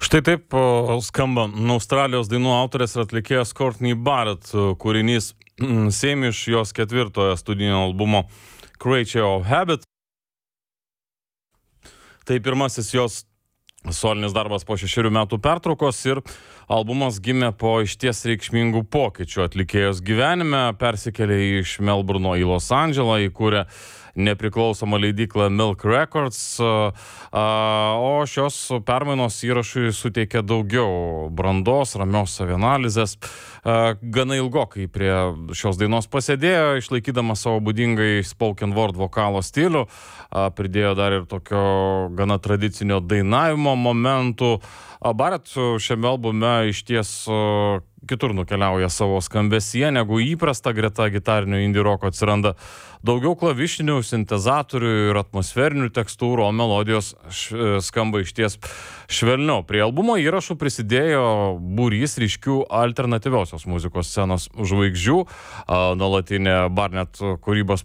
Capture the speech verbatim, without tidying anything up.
Štai taip skamba Australijos dainų autorės ir atlikėjas Courtney Barrett kūrinys sėmi iš jos ketvirtojo studijinio albumo Creature of Habit. Tai pirmasis jos solinis darbas po šešerių metų pertraukos ir albumas gimė po išties reikšmingų pokyčių. Atlikėjos gyvenime persikėlė iš Melburno į Los Andželą, įkūrė nepriklausomą leidyklą Milk Records, o šios permainos įrašui suteikė daugiau brandos, ramios savianalizės. Gana ilgokai prie šios dainos pasėdėjo, išlaikydama savo būdingai spoken word vokalo stilių, pridėjo dar ir tokio gana tradicinio dainavimo momentų. Barrett šiame albume išties kitur nukeliauja savo skambesyje, negu įprasta, greta gitarinio indie roko atsiranda daugiau klavišinių, sintezatorių ir atmosferinių tekstūrų, o melodijos skamba išties švelniau. Prie albumo įrašų prisidėjo būrys ryškių alternatyviosios muzikos scenos žvaigždžių. Nuolatinė Barnett kūrybos